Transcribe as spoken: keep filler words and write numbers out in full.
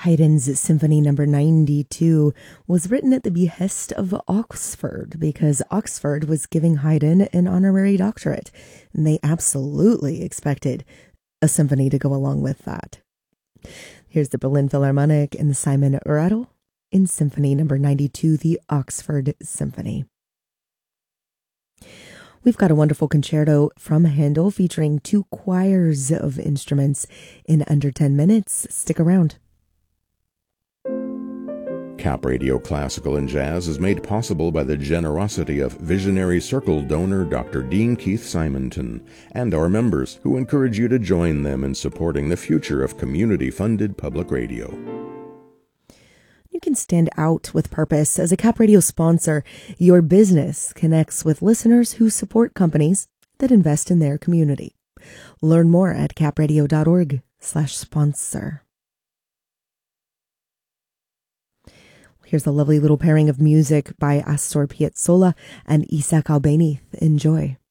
Haydn's Symphony Number ninety-two was written at the behest of Oxford because Oxford was giving Haydn an honorary doctorate, and they absolutely expected a symphony to go along with that. Here's the Berlin Philharmonic and the Simon Rattle in Symphony Number ninety-two, the Oxford Symphony. We've got a wonderful concerto from Handel featuring two choirs of instruments in under ten minutes. Stick around. Cap Radio Classical and Jazz is made possible by the generosity of Visionary Circle donor Doctor Dean Keith Simonton and our members, who encourage you to join them in supporting the future of community-funded public radio. You can stand out with purpose. As a Cap Radio sponsor, your business connects with listeners who support companies that invest in their community. Learn more at capradio.org slash sponsor. Here's a lovely little pairing of music by Astor Piazzolla and Isaac Albéniz. Enjoy.